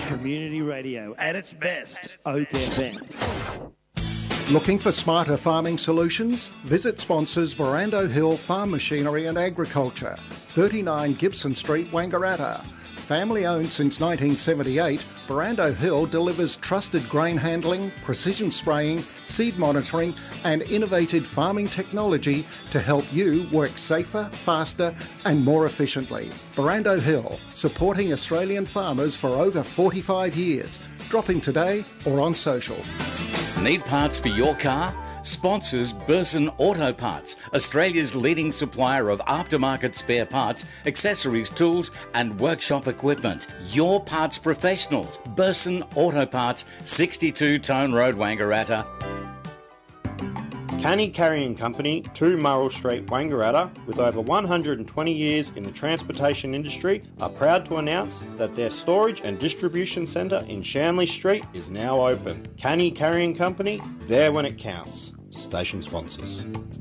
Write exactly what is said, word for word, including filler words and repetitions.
Community radio at its best. Oak F M. Looking for smarter farming solutions? Visit sponsors Barando Hill Farm Machinery and Agriculture, thirty-nine Gibson Street, Wangaratta. Family owned since nineteen seventy-eight, Barando Hill delivers trusted grain handling, precision spraying, seed monitoring and innovative farming technology to help you work safer, faster and more efficiently. Barando Hill, supporting Australian farmers for over forty-five years. Drop in today or on social. Need parts for your car? Sponsors Burson Auto Parts, Australia's leading supplier of aftermarket spare parts, accessories, tools and workshop equipment. Your parts professionals. Burson Auto Parts, sixty-two Tone Road, Wangaratta. Canny Carrying Company, two Murrell Street, Wangaratta, with over one hundred twenty years in the transportation industry, are proud to announce that their storage and distribution centre in Shanley Street is now open. Canny Carrying Company, there when it counts. Station sponsors.